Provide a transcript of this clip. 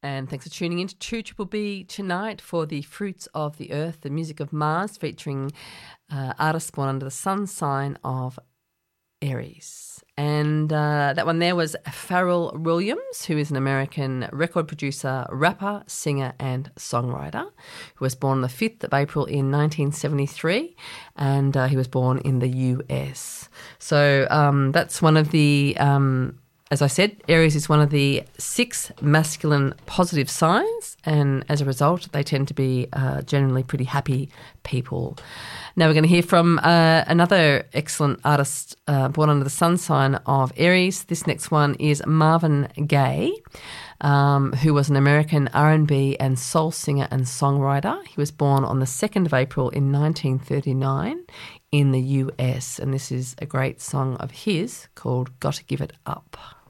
And thanks for tuning in to 2 Triple B tonight for the Fruits of the Earth, the music of Mars, featuring artists born under the sun sign of Aries. And that one there was Pharrell Williams, who is an American record producer, rapper, singer and songwriter, who was born on the 5th of April in 1973, and he was born in the US. So that's one of the... as I said, Aries is one of the 6 masculine positive signs, and as a result, they tend to be generally pretty happy people. Now we're going to hear from another excellent artist born under the sun sign of Aries. This next one is Marvin Gaye, who was an American R&B and soul singer and songwriter. He was born on the 2nd of April in 1939 in the US, and this is a great song of his called Gotta Give It Up.